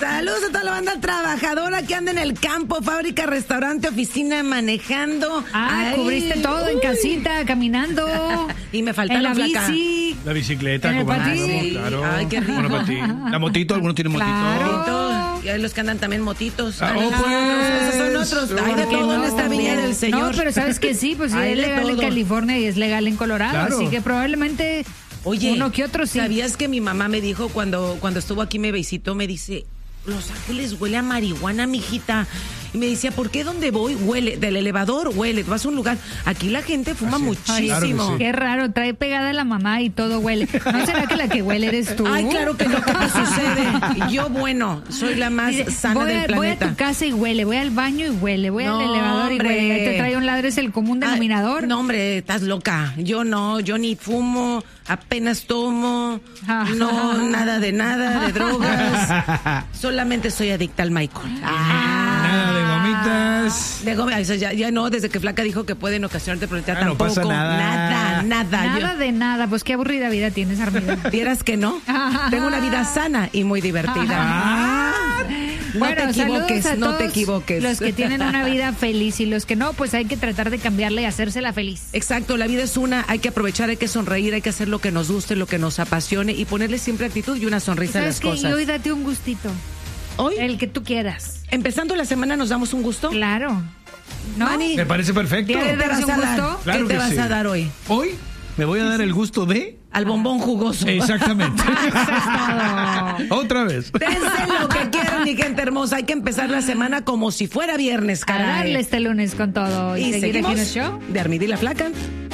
Saludos a toda la banda trabajadora que anda en el campo, fábrica, restaurante, oficina, manejando. Cubriste todo en casita, caminando. Y me falta en la flaca. bici. La bicicleta, En el patín. claro. Ay, qué rico. Monopatín. La motito, algunos tienen Claro. Y hay los que andan también motitos. pues. Esos son otros. Hay de todo en esta viña del Señor. No, pero sabes que sí, pues Hay es de legal en todo. California y es legal en Colorado, Claro. así que probablemente Oye, uno que otro sí. ¿sabías que mi mamá me dijo cuando estuvo aquí, me visitó, me dice, Los Ángeles huele a marihuana, mijita? Y me decía, ¿por qué donde voy huele? Del elevador huele, vas a un lugar. Aquí la gente fuma Así es. muchísimo. Claro que sí. Qué raro, trae pegada la mamá y todo huele. ¿No será que la que huele eres tú? Ay, claro que no, ¿qué te sucede? Yo, bueno, soy la más Dice, sana del voy a planeta. tu casa y huele, voy al baño y huele, voy No, al elevador hombre. y huele. Ahí te trae un ladro, es el común denominador. Ay, no, hombre, estás loca. Yo no, yo ni fumo, apenas tomo, no, nada de drogas. Solamente soy adicta al Michael. Nada de gomitas. De gomitas, ya no, desde que Flaca dijo que pueden ocasionarte problemas, No tampoco. pasa nada. Nada. Nada de nada, pues qué aburrida vida tienes, Armida. Vieras que no. Tengo una vida sana y muy divertida. No te equivoques, saludos a no te todos equivoques. los que tienen una vida feliz y los que no, pues hay que tratar de cambiarla y hacérsela feliz. Exacto, la vida es una, hay que aprovechar, hay que sonreír, hay que hacer lo que nos guste, lo que nos apasione y ponerle siempre actitud y una sonrisa a ¿Sabes las qué? cosas. Y hoy date un gustito, Hoy, el que tú quieras. empezando la semana, nos damos un gusto. Claro. ¿No? Mani, Me parece perfecto. ¿Quieres ¿qué te vas darse a un dar? gusto? Claro ¿Qué te que vas sí. a dar hoy? Hoy me voy a dar el gusto de... Al bombón jugoso. Exactamente. Eso es todo. Otra vez. Dense lo que quieran, mi gente hermosa. Hay que empezar la semana como si fuera viernes, A caray. darle este lunes con todo y, Y seguir aquí en el seguimos show. de Armida y la Flaca.